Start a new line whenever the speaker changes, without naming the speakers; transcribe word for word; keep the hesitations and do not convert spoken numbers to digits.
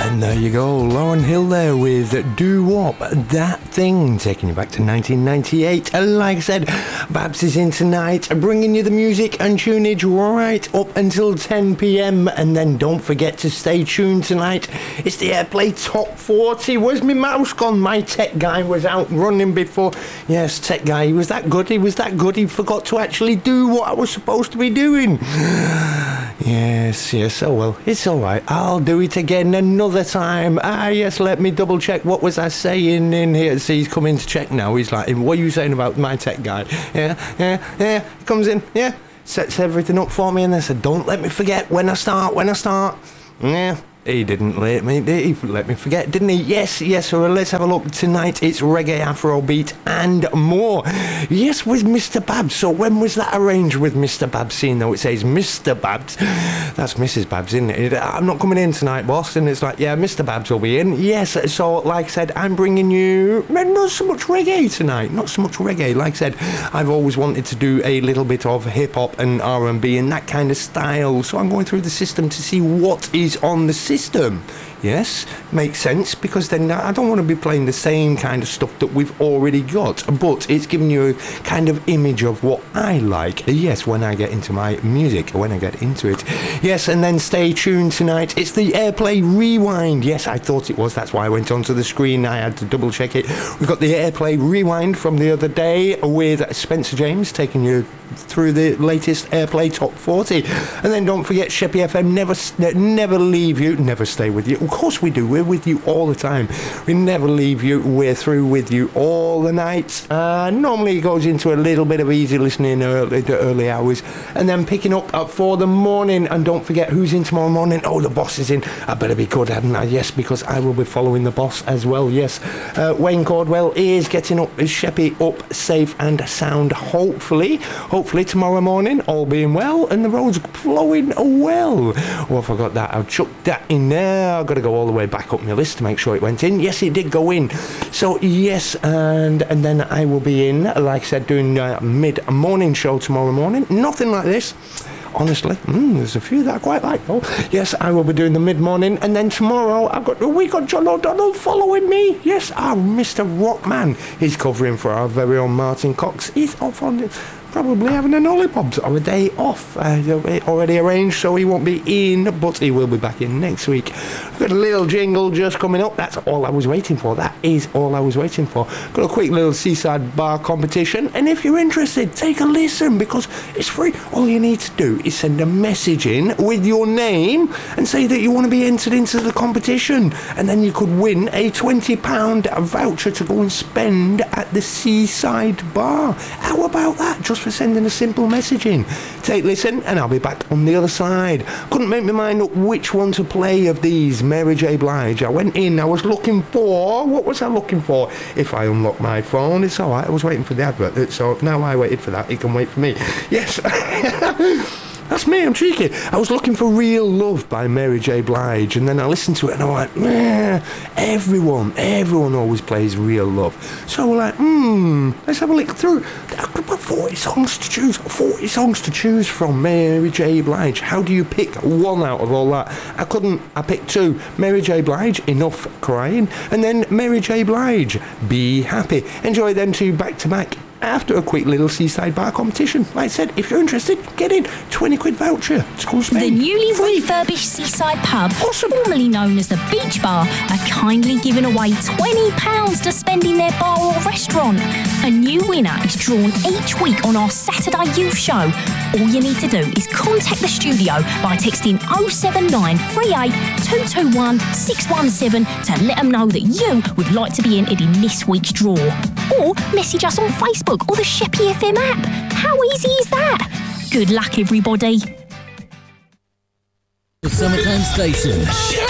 And there you go, Lauryn Hill there with Do Wop, That Thing, taking you back to nineteen ninety-eight. Like I said, Babs is in tonight, bringing you the music and tunage right up until ten p.m. And then don't forget to stay tuned tonight. It's the Airplay Top forty. Where's my mouse gone? My tech guy was out running before. Yes, tech guy, he was that good, he was that good, he forgot to actually do what I was supposed to be doing. Yes, yes, oh well, it's alright, I'll do it again another time. Ah, yes, let me double check, what was I saying in here? See, he's coming to check now, he's like, what are you saying about my tech guy? Yeah, yeah, yeah, he comes in, yeah, sets everything up for me, and I said, don't let me forget when I start, when I start. Yeah. He didn't let me, he let me forget, didn't he? Yes, yes, so let's have a look. Tonight it's reggae, Afrobeat and more. Yes, with Mister Babs. So when was that arranged with Mister Babs? Seeing though it says Mister Babs, that's Missus Babs, isn't it? I'm not coming in tonight, boss. And it's like, yeah, Mister Babs will be in. Yes, so like I said, I'm bringing you not so much reggae tonight, not so much reggae. Like I said, I've always wanted to do a little bit of hip-hop and R and B and that kind of style. So I'm going through the system to see what is on the system. System. Yes, makes sense, because then I don't want to be playing the same kind of stuff that we've already got, but it's giving you a kind of image of what I like, yes, when I get into my music, when I get into it. Yes, and then stay tuned tonight, it's the Airplay Rewind. Yes, I thought it was, that's why I went onto the screen, I had to double check it. We've got the Airplay Rewind from the other day with Spencer James taking you through the latest Airplay Top forty. And then don't forget, Sheppy F M never never leave you, never stay with you. Of course we do, we're with you all the time. We never leave you, we're through with you all the night. Uh, normally it goes into a little bit of easy listening early, the early hours, and then picking up uh, for the morning. And don't forget who's in tomorrow morning. Oh, the boss is in. I better be good, hadn't I? Yes, because I will be following the boss as well. Yes, uh, Wayne Cordwell is getting up, is Sheppy up safe and sound, hopefully. Hopefully tomorrow morning, all being well, and the road's flowing well. Oh, I forgot that. I'll chuck that in there. I've got to go all the way back up my list to make sure it went in. Yes, it did go in. So, yes, and and then I will be in, like I said, doing a mid-morning show tomorrow morning. Nothing like this. Honestly, mm, there's a few that I quite like. Oh, yes, I will be doing the mid-morning, and then tomorrow I've got we got John O'Donnell following me. Yes, our Mister Rockman. He's covering for our very own Martin Cox. He's off on the, probably having an Olipobs or a day off. Uh, already arranged, so he won't be in, but he will be back in next week. I've got a little jingle just coming up. That's all I was waiting for. That is all I was waiting for. Got a quick little seaside bar competition, and if you're interested, take a listen, because it's free. All you need to do is send a message in with your name and say that you want to be entered into the competition, and then you could win a twenty pound voucher to go and spend at the seaside bar. How about that? Just for sending a simple message in. Take listen, and I'll be back on the other side. Couldn't make my mind up which one to play of these. Mary J. Blige. I went in, I was looking for, what was I looking for? If I unlock my phone, it's alright, I was waiting for the advert, so now I waited for that, it can wait for me. Yes. That's me, I'm cheeky. I was looking for Real Love by Mary J. Blige, and then I listened to it and I'm like, meh, everyone, everyone always plays Real Love. So we're like, hmm, let's have a look through. I've got forty songs to choose, forty songs to choose from Mary J. Blige. How do you pick one out of all that? I couldn't, I picked two. Mary J. Blige, Enough Crying, and then Mary J. Blige, Be Happy. Enjoy them two back to back after a quick little seaside bar competition. Like I said, if you're interested, get in. twenty quid voucher. It's called
The newly refurbished Seaside Pub, awesome. Formerly known as the Beach Bar, are kindly giving away twenty pounds to spend in their bar or restaurant. A new winner is drawn each week on our Saturday Youth Show. All you need to do is contact the studio by texting oh seven nine three eight two two one six one seven to let them know that you would like to be entered in this week's draw. Or message us on Facebook or the Sheppy F M app. How easy is that? Good luck, everybody.
The Summertime Station.